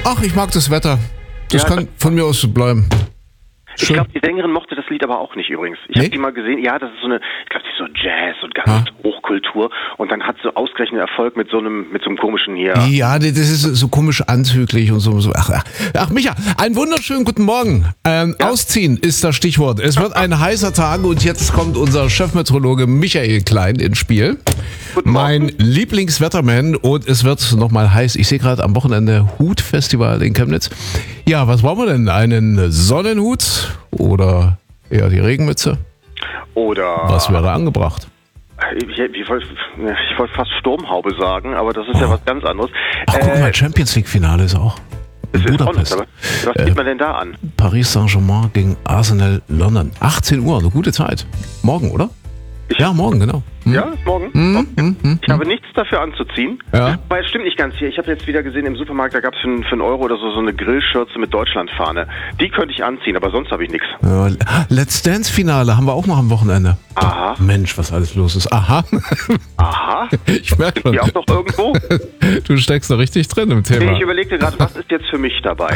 Ach, ich mag das Wetter. Das kann von mir aus so bleiben. Ich glaube, die Sängerin mochte das Lied aber auch nicht übrigens. Ich habe die mal gesehen, ja, das ist so eine, ich glaube, die ist so Jazz und ganz Hochkultur und dann hat sie ausgerechnet Erfolg mit so einem komischen hier. Ja, das ist so komisch anzüglich und so. Ach Micha, einen wunderschönen guten Morgen. Ausziehen ist das Stichwort. Es wird ein heißer Tag und jetzt kommt unser Chefmeteorologe Michael Klein ins Spiel. Mein Lieblingswetterman und es wird nochmal heiß. Ich sehe gerade am Wochenende Hutfestival in Chemnitz. Ja, was wollen wir denn? Einen Sonnenhut oder eher die Regenmütze? Oder was wäre angebracht? Ich wollte fast Sturmhaube sagen, aber das ist ja was ganz anderes. Ach, guck mal, Champions League Finale ist auch in Budapest. Was geht man denn da an? Paris Saint-Germain gegen Arsenal London. 18 Uhr, eine gute Zeit. Morgen, oder? Ja, morgen, genau. Ja, morgen. Ich habe nichts dafür anzuziehen. Ja. Weil es stimmt nicht ganz hier. Ich habe jetzt wieder gesehen im Supermarkt, da gab es für einen Euro oder so eine Grillschürze mit Deutschlandfahne. Die könnte ich anziehen, aber sonst habe ich nichts. Ja, Let's Dance Finale haben wir auch noch am Wochenende. Aha. Mensch, was alles los ist. Aha. Aha. Ich merke schon. Die auch noch irgendwo? Du steckst da richtig drin im Thema. Ich überlegte gerade, was ist jetzt für mich dabei?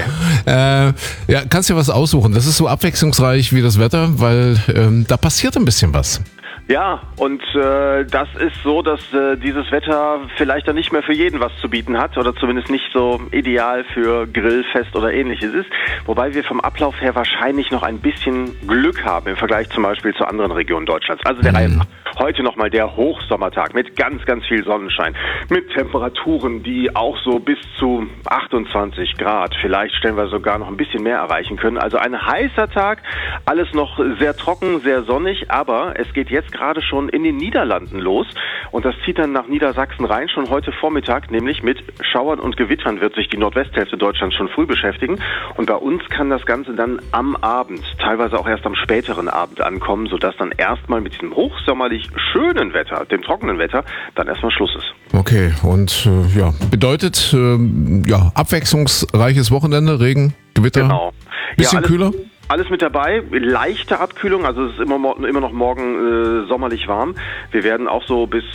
Ja, kannst dir was aussuchen. Das ist so abwechslungsreich wie das Wetter, weil da passiert ein bisschen was. Ja, und das ist so, dass dieses Wetter vielleicht dann nicht mehr für jeden was zu bieten hat oder zumindest nicht so ideal für Grillfest oder ähnliches ist. Wobei wir vom Ablauf her wahrscheinlich noch ein bisschen Glück haben im Vergleich zum Beispiel zu anderen Regionen Deutschlands. Also der Reihe nach. Heute nochmal der Hochsommertag mit ganz, ganz viel Sonnenschein, mit Temperaturen, die auch so bis zu 28 Grad, vielleicht stellen wir sogar noch ein bisschen mehr erreichen können. Also ein heißer Tag, alles noch sehr trocken, sehr sonnig, aber es geht jetzt gerade schon in den Niederlanden los und das zieht dann nach Niedersachsen rein, schon heute Vormittag, nämlich mit Schauern und Gewittern wird sich die Nordwesthälfte Deutschlands schon früh beschäftigen und bei uns kann das Ganze dann am Abend, teilweise auch erst am späteren Abend ankommen, sodass dann erstmal mit diesem hochsommerlich schönen Wetter, dem trockenen Wetter, dann erstmal Schluss ist. Okay, und bedeutet abwechslungsreiches Wochenende, Regen, Gewitter, genau. Bisschen kühler? Alles mit dabei, leichte Abkühlung, also es ist immer noch morgen sommerlich warm. Wir werden auch so bis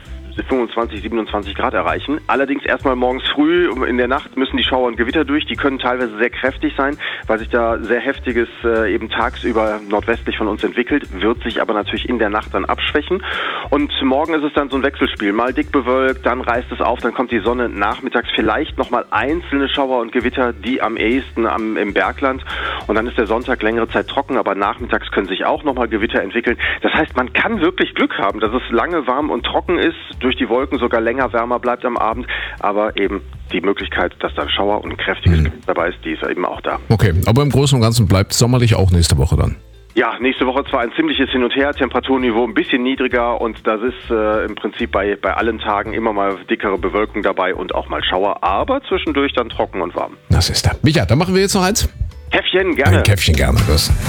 25, 27 Grad erreichen. Allerdings erstmal morgens früh, in der Nacht müssen die Schauer und Gewitter durch. Die können teilweise sehr kräftig sein, weil sich da sehr heftiges eben tagsüber nordwestlich von uns entwickelt, wird sich aber natürlich in der Nacht dann abschwächen. Und morgen ist es dann so ein Wechselspiel. Mal dick bewölkt, dann reißt es auf, dann kommt die Sonne nachmittags vielleicht nochmal einzelne Schauer und Gewitter, die am ehesten im Bergland. Und dann ist der Sonntag längere Zeit trocken, aber nachmittags können sich auch nochmal Gewitter entwickeln. Das heißt, man kann wirklich Glück haben, dass es lange warm und trocken ist, durch die Wolken sogar länger wärmer bleibt am Abend, aber eben die Möglichkeit, dass dann Schauer und kräftiges Gewitter dabei ist, die ist eben auch da. Okay, aber im Großen und Ganzen bleibt sommerlich auch nächste Woche dann. Ja, nächste Woche zwar ein ziemliches Hin und Her, Temperaturniveau ein bisschen niedriger und das ist im Prinzip bei allen Tagen immer mal dickere Bewölkung dabei und auch mal Schauer, aber zwischendurch dann trocken und warm. Das ist da. Micha, dann machen wir jetzt noch eins. Käffchen, gerne. Ein Käffchen, gerne. Das.